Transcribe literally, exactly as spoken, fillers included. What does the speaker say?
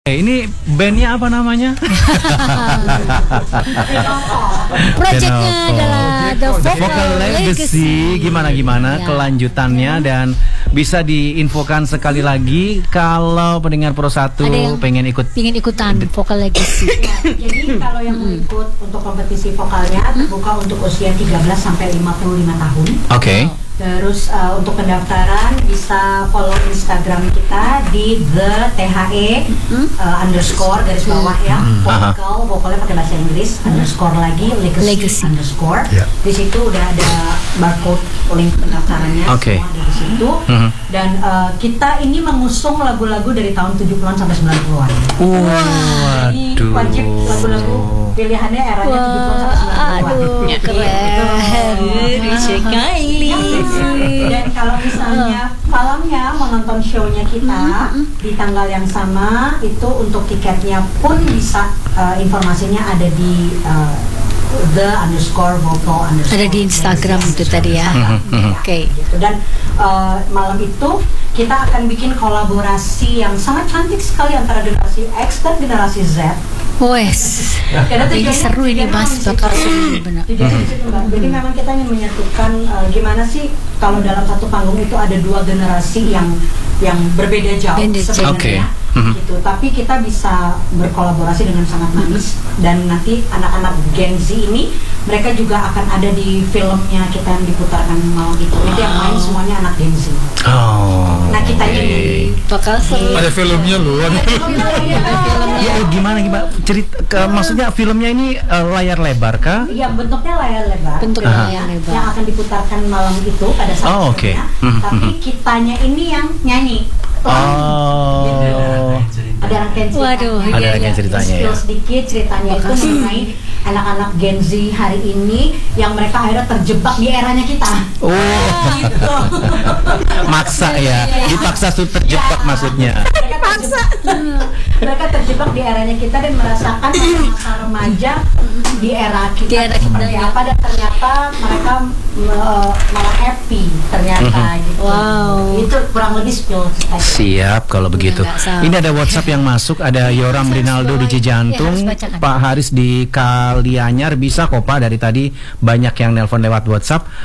Eh, ini bandnya apa namanya? Projectnya adalah The Vocal, Vocal Legacy. Gimana-gimana ya. kelanjutannya dan bisa diinfokan sekali lagi kalau pendengar Pro satu pengen ikut pengen ikutan Vocal Legacy. Ya, jadi kalau yang mau ikut untuk kompetisi vokalnya terbuka untuk usia tiga belas sampai lima puluh lima tahun. Oke. Okay. Terus uh, untuk pendaftaran bisa follow Instagram kita di the the uh, underscore garis bawah ya, vokal vokalnya pakai bahasa Inggris underscore lagi legacy, Legacy. underscore. Yeah. Di situ udah ada barcode link pendaftarannya Okay. semua dari situ. Mhm. Dan uh, kita ini mengusung lagu-lagu dari tahun tujuh puluhan sampai sembilan puluhan. Jadi Waduh. wajib lagu-lagu pilihannya eranya tujuh puluhan sampai sembilan puluhan. Aduh, keren sekali. Dan kalau misalnya malamnya mau nonton show-nya kita di tanggal yang sama, itu untuk tiketnya pun bisa uh, informasinya ada di uh, the underscore vocal underscore Ada di Instagram itu tadi ya. Mhm. Oke. gitu. Dan uh, malam itu kita akan bikin kolaborasi yang sangat cantik sekali antara generasi X dan generasi Z. Wes. Karena Ini tujuannya- seru ini tujuannya Mas, memang bakal di situ. seru benar. Tujuannya di situ, Mbak. Jadi memang kita ingin menyatukan uh, gimana sih kalau dalam satu panggung itu ada dua generasi yang yang berbeda jauh Beda jauh. Oke. sebenarnya. Mhm. Gitu. Tapi kita bisa berkolaborasi dengan sangat manis dan nanti anak-anak Gen Z ini mereka juga akan ada di filmnya kita yang diputarkan malam itu. Jadi yang main semuanya anak Gen Z. Oh. Nah kita oke. ini Bakal seru. Ada filmnya loh. Ya, eh, gimana gimana cerita ke, maksudnya filmnya ini eh, layar lebar kah? Iya, bentuknya layar lebar. Bentuk Aha. layar lebar. Yang akan diputarkan malam itu pada saat Oh, oke. filmnya. Mhm, Tapi mhm. kitanya ini yang nyanyi. Oh. Ada rangkaian ceritanya. Waduh, Ada iya, rangkaian iya. ceritanya ya. Spill sedikit ceritanya itu Makasih. mengenai anak-anak Gen Z hari ini yang mereka akhirnya terjebak di eranya kita. Oh. Gitu. Maksa ya. Dipaksa tuh terjebak Ya. maksudnya. Mereka terjebak, mereka terjebak di eranya kita dan merasakan masa remaja di era kita, Di era kita, seperti ya. apa, dan ternyata mereka uh, malah happy ternyata gitu. Wow. Itu kurang lebih spill ceritanya. Siap kalau begitu. nggak salah. Ini ada WhatsApp yang masuk, ada Yoram Rinaldo di Cijantung, Ya, harus bacakan. Pak Haris di Kalianyar, bisa kok Pak, dari tadi banyak yang nelpon lewat WhatsApp.